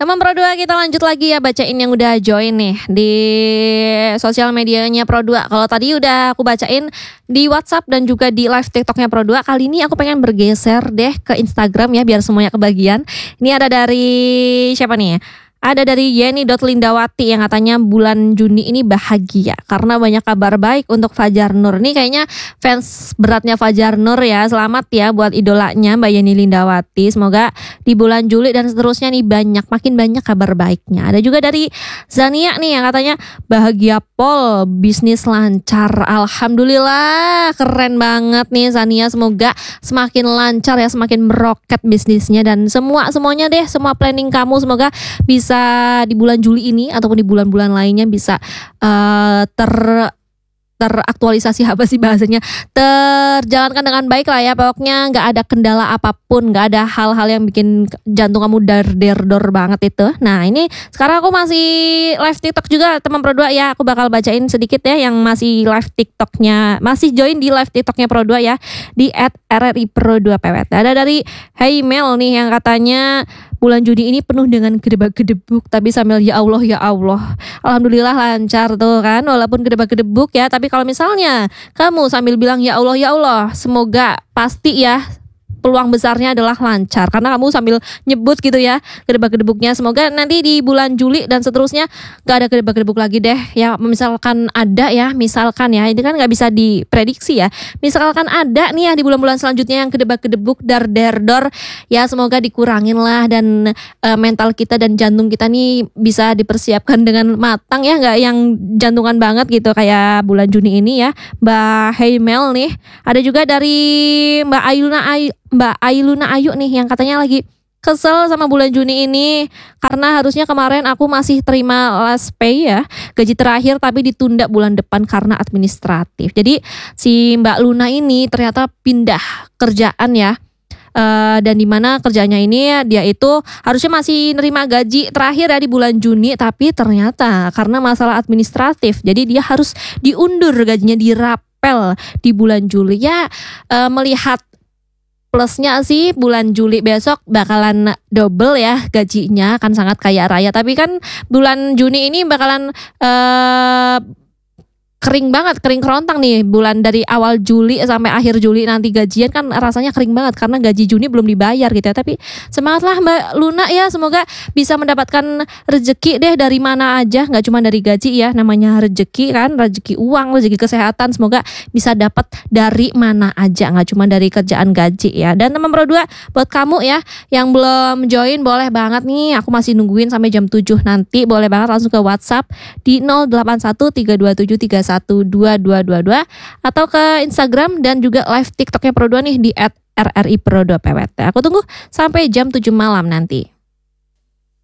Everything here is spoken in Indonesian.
Teman Pro2, kita lanjut lagi ya bacain yang udah join nih di sosial medianya Pro2. Kalau tadi udah aku bacain di WhatsApp dan juga di live TikToknya Pro2, kali ini aku pengen bergeser deh ke Instagram ya biar semuanya kebagian. Ini ada dari siapa nih ya? Ada dari Yeni.Lindawati yang katanya bulan Juni ini bahagia karena banyak kabar baik untuk Fajar Nur. Nih kayaknya fans beratnya Fajar Nur ya. Selamat ya buat idolanya Mbak Yeni Lindawati. Semoga di bulan Juli dan seterusnya nih makin banyak kabar baiknya. Ada juga dari Zania nih yang katanya bahagia pol, bisnis lancar. Alhamdulillah, keren banget nih Zania. Semoga semakin lancar ya, semakin meroket bisnisnya dan semuanya deh, semua planning kamu semoga bisa di bulan Juli ini ataupun di bulan-bulan lainnya bisa teraktualisasi apa sih bahasanya, terjalankan dengan baik lah ya. Pokoknya nggak ada kendala apapun, nggak ada hal-hal yang bikin jantung kamu dar-der-dor banget itu. Nah ini sekarang aku masih live TikTok juga teman Pro2 ya. Aku bakal bacain sedikit ya yang masih live TikToknya, masih join di live TikToknya Pro2 ya, di @RRI_Pro2PWT. Ada dari Hey Mel nih yang katanya bulan Juni ini penuh dengan gedebak-gedebuk tapi sambil ya Allah ya Allah. Alhamdulillah lancar tuh kan, walaupun gedebak-gedebuk ya, tapi kalau misalnya kamu sambil bilang ya Allah, semoga pasti ya peluang besarnya adalah lancar karena kamu sambil nyebut gitu ya gedebak-gedebuknya. Semoga nanti di bulan Juli dan seterusnya gak ada gedebak-gedebuk lagi deh ya. Misalkan ada ya, misalkan ya, ini kan gak bisa diprediksi ya, misalkan ada nih ya di bulan-bulan selanjutnya yang gedebak-gedebuk dar-der-dor ya, semoga dikurangin lah dan mental kita dan jantung kita nih bisa dipersiapkan dengan matang ya, gak yang jantungan banget gitu kayak bulan Juni ini ya. Mbak Heimel nih, ada juga dari Mbak Ailuna Ayu nih yang katanya lagi kesel sama bulan Juni ini karena harusnya kemarin aku masih terima last pay ya, gaji terakhir tapi ditunda bulan depan karena administratif. Jadi si Mbak Luna ini ternyata pindah kerjaan ya. Dan dimana kerjanya ini dia itu harusnya masih nerima gaji terakhir ya di bulan Juni, tapi ternyata karena masalah administratif jadi dia harus diundur gajinya, dirapel di bulan Juli ya. Melihat plusnya sih bulan Juli besok bakalan double ya gajinya, kan sangat kaya raya. Tapi kan bulan Juni ini bakalan kering banget, kering kerontang nih bulan dari awal Juli sampai akhir Juli nanti gajian kan rasanya kering banget karena gaji Juni belum dibayar gitu ya. Tapi semangatlah Mbak Luna ya, semoga bisa mendapatkan rezeki deh dari mana aja, nggak cuma dari gaji ya, namanya rezeki kan, rezeki uang, rezeki kesehatan, semoga bisa dapat dari mana aja, nggak cuma dari kerjaan gaji ya. Dan teman Pro2 buat kamu ya yang belum join boleh banget nih, aku masih nungguin sampai jam 7 nanti, boleh banget langsung ke WhatsApp di 081327312222 atau ke Instagram dan juga live TikToknya Pro2 nih di @RRI_Pro2PWT. Aku tunggu sampai jam 7 malam nanti.